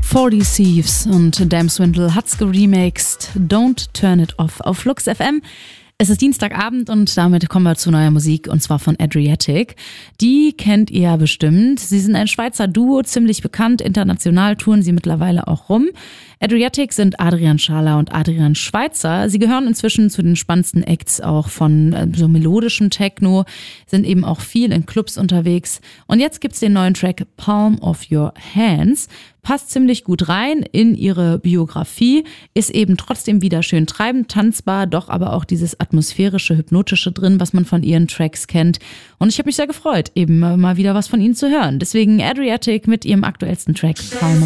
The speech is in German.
40 Thieves und Damn Swindle hat's geremixed. Don't Turn It Off auf Flux FM. Es ist Dienstagabend und damit kommen wir zu neuer Musik und zwar von Adriatic. Die kennt ihr ja bestimmt. Sie sind ein Schweizer Duo, ziemlich bekannt. International touren sie mittlerweile auch rum. Adriatic sind Adrian Schaller und Adrian Schweizer. Sie gehören inzwischen zu den spannendsten Acts auch von so melodischem Techno, sind eben auch viel in Clubs unterwegs. Und jetzt gibt's den neuen Track Palm of Your Hands. Passt ziemlich gut rein in ihre Biografie, ist eben trotzdem wieder schön treibend, tanzbar, doch aber auch dieses atmosphärische, hypnotische drin, was man von ihren Tracks kennt. Und ich habe mich sehr gefreut, eben mal wieder was von ihnen zu hören. Deswegen Adriatic mit ihrem aktuellsten Track Palm